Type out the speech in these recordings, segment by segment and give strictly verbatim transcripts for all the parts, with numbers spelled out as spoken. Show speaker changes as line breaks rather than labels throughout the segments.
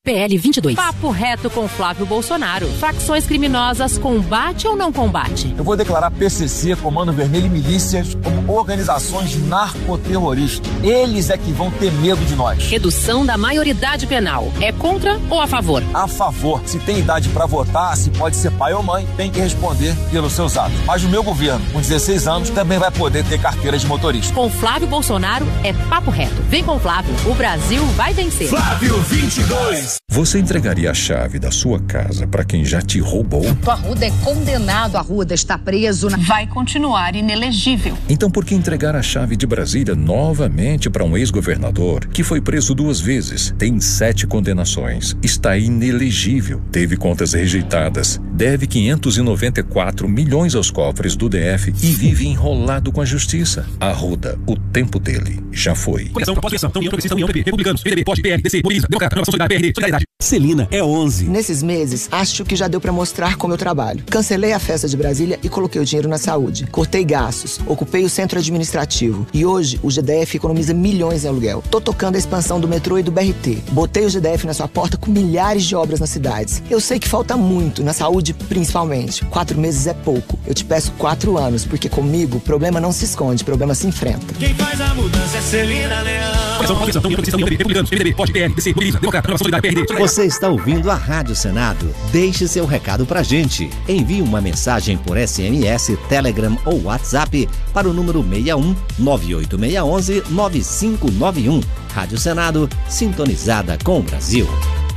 P L vinte e dois.
Papo reto com Flávio Bolsonaro. Facções criminosas combate ou não combate?
Eu vou declarar P C C, Comando Vermelho e milícias como organizações narcoterroristas. Eles é que vão ter medo de nós.
Redução da maioridade penal. É contra ou a favor?
A favor. Se tem idade para votar, se pode ser pai ou mãe, tem que responder pelos seus atos. Mas o meu governo, com dezesseis anos, também vai poder ter carteira de motorista.
Com Flávio Bolsonaro é papo reto. Vem com Flávio. O Brasil vai vencer.
Flávio vinte e dois.
Você entregaria a chave da sua casa para quem já te roubou?
O Arruda é condenado. Arruda está preso. Na...
Vai continuar inelegível.
Então por que entregar a chave de Brasília novamente para um ex-governador que foi preso duas vezes, tem sete condenações, está inelegível, teve contas rejeitadas, deve quinhentos e noventa e quatro milhões aos cofres do D F e vive enrolado com a justiça? Arruda, o tempo dele já foi.
Conexão, pós-eleição, União Progressista, União P P, Republicanos, P D B, P O D, P L, D C, Bolívia, Democrata, Renovação Solidária, P R D, Solidariedade.
Celina é onze.
Nesses meses, acho que já deu pra mostrar como eu trabalho. Cancelei a festa de Brasília e coloquei o dinheiro na saúde. Cortei gastos, ocupei o centro administrativo. E hoje, o G D F economiza milhões em aluguel. Tô tocando a expansão do metrô e do B R T. Botei o G D F na sua porta com milhares de obras nas cidades. Eu sei que falta muito, na saúde principalmente. Quatro meses é pouco. Eu te peço quatro anos, porque comigo, o problema não se esconde, o problema se enfrenta.
Quem faz a mudança é Celina Leão.
Conexão, pós-eleição, União Progressista, União P P, Republicanos, P D B, P O D, P L, D C, Bolívia, Democrata, Renovação Solidária, P R D, Solidariedade.
Você está ouvindo a Rádio Senado. Deixe seu recado pra gente. Envie uma mensagem por S M S, Telegram ou WhatsApp para o número seis um nove oito seis um um nove cinco nove um. Rádio Senado, sintonizada com o Brasil.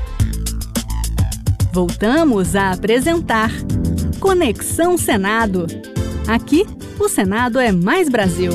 Voltamos a apresentar Conexão Senado. Aqui, o Senado é mais Brasil.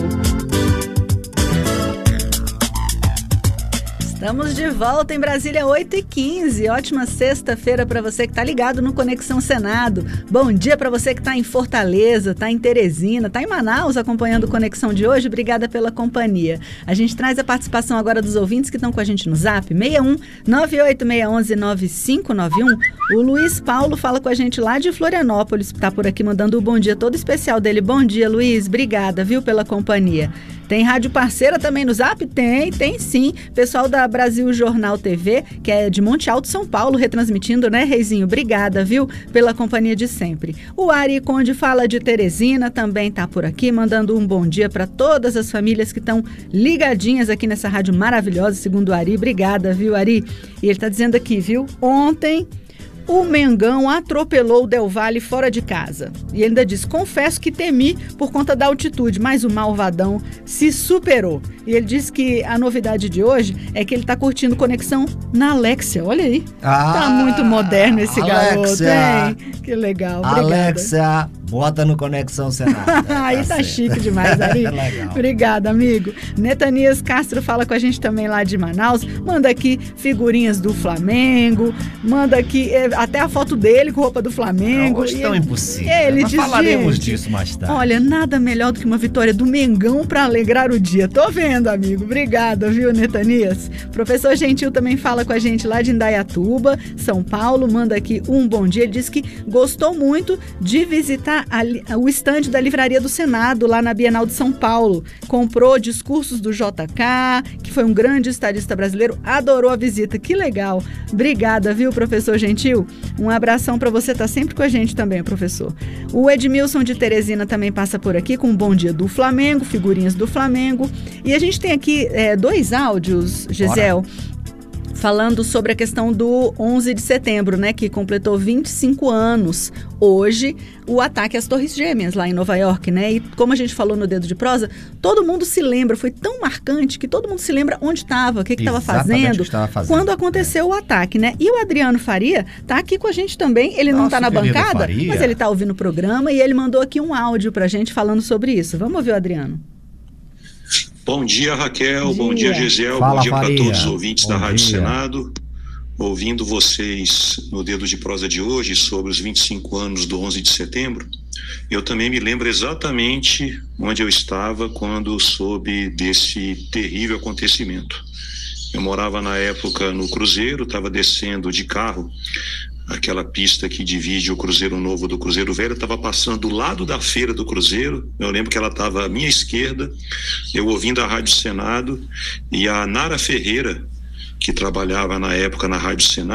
Estamos de volta em Brasília, oito e quinze. Ótima sexta-feira para você que está ligado no Conexão Senado. Bom dia para você que está em Fortaleza, está em Teresina, está em Manaus acompanhando o Conexão de hoje. Obrigada pela companhia. A gente traz a participação agora dos ouvintes que estão com a gente no Zap, seis um nove oito seis um um nove cinco nove um. O Luiz Paulo fala com a gente lá de Florianópolis, está por aqui mandando o bom dia todo especial dele. Bom dia, Luiz. Obrigada, viu, pela companhia. Tem rádio parceira também no Zap? Tem, tem sim. Pessoal da Brasil Jornal T V, que é de Monte Alto, São Paulo, retransmitindo, né, Reizinho? Obrigada, viu, pela companhia de sempre. O Ari Conde fala de Teresina, também tá por aqui, mandando um bom dia para todas as famílias que estão ligadinhas aqui nessa rádio maravilhosa, segundo o Ari. Obrigada, viu, Ari? E ele tá dizendo aqui, viu, ontem... o Mengão atropelou o Del Valle fora de casa. E ele ainda diz, confesso que temi por conta da altitude, mas o malvadão se superou. E ele diz que a novidade de hoje é que ele está curtindo Conexão na Alexia. Olha aí. Ah, tá muito moderno esse Alexia. Garoto, hein? Que legal. Obrigada.
Alexia, bota no Conexão Senado.
Aí tá, tá chique demais, Ari.
Legal.
Obrigada, amigo. Netanias Castro fala com a gente também lá de Manaus. Manda aqui figurinhas do Flamengo. Manda aqui até a foto dele com roupa do Flamengo.
Hoje tão
ele,
impossível.
Ele
Mas
diz,
falaremos
gente,
disso mais tarde.
Olha, nada melhor do que uma vitória do Mengão para alegrar o dia. Tô vendo, amigo. Obrigada, viu, Netanias? Professor Gentil também fala com a gente lá de Indaiatuba, São Paulo. Manda aqui um bom dia. Ele diz que gostou muito de visitar a, o estande da Livraria do Senado lá na Bienal de São Paulo. Comprou discursos do J K, que foi um grande estadista brasileiro. Adorou a visita. Que legal. Obrigada, viu, professor Gentil? Um abração para você, tá sempre com a gente também, professor. O Edmilson de Teresina também passa por aqui com um bom dia do Flamengo, figurinhas do Flamengo. E a gente tem aqui é, dois áudios, Gisele, falando sobre a questão do onze de setembro, né, que completou vinte e cinco anos hoje, o ataque às Torres Gêmeas lá em Nova York, né? E como a gente falou no Dedo de Prosa, todo mundo se lembra, foi tão marcante que todo mundo se lembra onde estava, o que estava fazendo,
fazendo
quando aconteceu é. o ataque, né? E o Adriano Faria tá aqui com a gente também, ele Nossa, não tá na bancada, Faria. Mas ele tá ouvindo o programa e ele mandou aqui um áudio pra gente falando sobre isso. Vamos ouvir o Adriano.
Bom dia, Raquel. Bom dia,
dia
Gisele.
Fala,
bom dia para todos os
Faria.
ouvintes
Bom
da Rádio
dia.
Senado. Ouvindo vocês no Dedo de Prosa de hoje sobre os vinte e cinco anos do onze de setembro, eu também me lembro exatamente onde eu estava quando soube desse terrível acontecimento. Eu morava na época no Cruzeiro, estava descendo de carro, aquela pista que divide o Cruzeiro Novo do Cruzeiro Velho, estava passando do lado da feira do Cruzeiro. Eu lembro que ela estava à minha esquerda, eu ouvindo a Rádio Senado, e a Nara Ferreira, que trabalhava na época na Rádio Senado,